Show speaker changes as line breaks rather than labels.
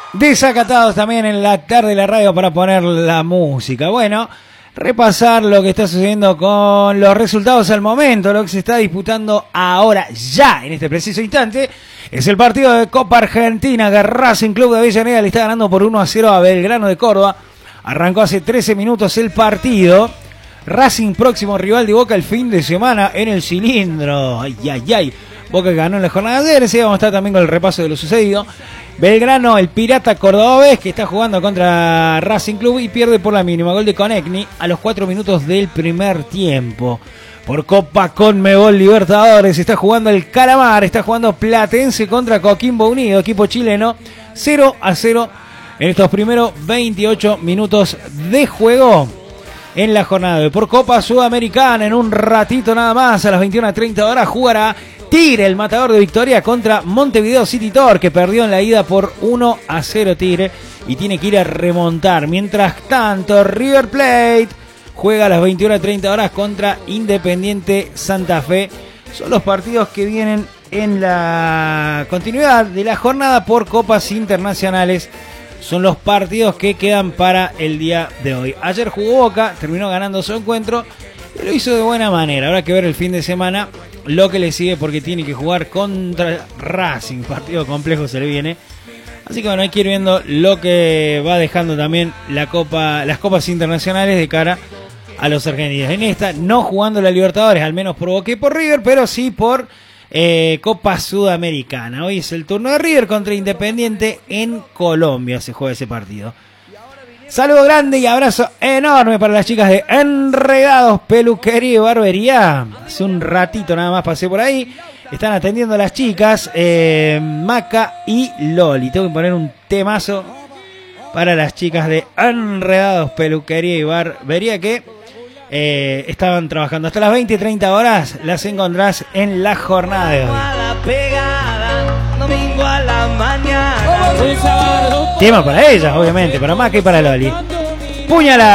Desacatados también en la tarde de la radio para poner la música. Bueno, repasar lo que está sucediendo con los resultados al momento, lo que se está disputando ahora, ya, en este preciso instante, es el partido de Copa Argentina, que Racing Club de Avellaneda le está ganando por 1-0 a Belgrano de Córdoba. Arrancó hace 13 minutos el partido. Racing, próximo rival de Boca el fin de semana en el Cilindro. Ay, ay, ay. Boca ganó en la jornada de ayer. Sí, vamos a estar también con el repaso de lo sucedido. Belgrano, el pirata cordobés, que está jugando contra Racing Club y pierde por la mínima. Gol de Conecni a los 4 minutos del primer tiempo. Por Copa Conmebol Libertadores está jugando el Calamar, está jugando Platense contra Coquimbo Unido, equipo chileno, 0-0 en estos primeros 28 minutos de juego en la jornada de hoy. Por Copa Sudamericana, en un ratito nada más, a las 21:30 horas, jugará Tigre, el matador de Victoria, contra Montevideo City Torque, que perdió en la ida por 1-0 Tigre y tiene que ir a remontar. Mientras tanto, River Plate juega a las 21:30 horas contra Independiente Santa Fe. Son los partidos que vienen en la continuidad de la jornada por copas internacionales. Son los partidos que quedan para el día de hoy. Ayer jugó Boca, terminó ganando su encuentro y lo hizo de buena manera. Habrá que ver el fin de semana lo que le sigue, porque tiene que jugar contra Racing. Partido complejo se le viene. Así que bueno, hay que ir viendo lo que va dejando también las copas internacionales de cara a los argentinos. En esta, no jugando la Libertadores, al menos por Boca y por River, pero sí por Copa Sudamericana. Hoy es el turno de River contra Independiente en Colombia. Se juega ese partido. Saludo grande y abrazo enorme para las chicas de Enredados Peluquería y Barbería. Hace un ratito nada más pasé por ahí. Están atendiendo a las chicas Maca y Loli. Tengo que poner un temazo para las chicas de Enredados Peluquería y Barbería, que estaban trabajando hasta las 20:30 horas. Las encontrás en la jornada de hoy. Domingo a la mañana. Tema para ellas, obviamente, para Maca y para Loli. Puñalada.